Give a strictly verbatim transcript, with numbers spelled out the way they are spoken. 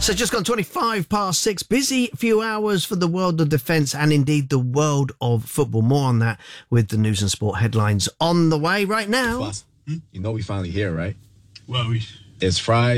So just gone twenty-five past six. Busy few hours for the world of defence and indeed the world of football. More on that with the news and sport headlines on the way right now. Boss, you know we finally here, right? Well, we... It's Friday.